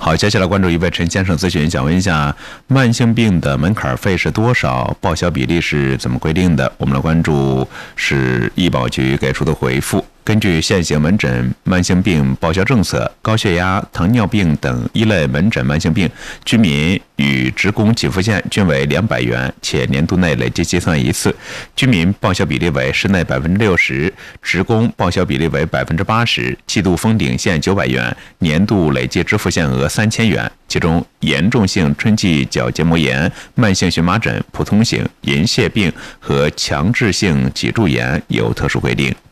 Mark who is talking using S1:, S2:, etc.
S1: 好，接下来关注一位陈先生咨询，想问一下慢性病的门槛费是多少？报销比例是怎么规定的？我们来关注是医保局给出的回复。根据现行门诊慢性病报销政策，高血压、糖尿病等一类门诊慢性病，居民与职工给付线均为200元，且年度内累计计算一次。居民报销比例为市内60%，职工报销比例为80%，季度封顶线900元，年度累计支付限额3000元。其中，严重性春季角结膜炎、慢性荨麻疹、普通型银屑病和强制性脊柱炎有特殊规定。